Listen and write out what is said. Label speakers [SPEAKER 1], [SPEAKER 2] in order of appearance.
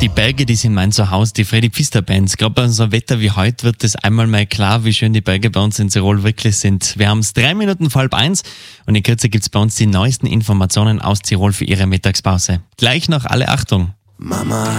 [SPEAKER 1] Die Berge, die sind mein Zuhause, die Freddy Pfister Bands. Gerade bei so einem Wetter wie heute wird es einmal mal klar, wie schön die Berge bei uns in Tirol wirklich sind. Wir haben es 3 Minuten vor 12:30 und in Kürze gibt es bei uns die neuesten Informationen aus Tirol für Ihre Mittagspause. Gleich noch alle Achtung.
[SPEAKER 2] Mama.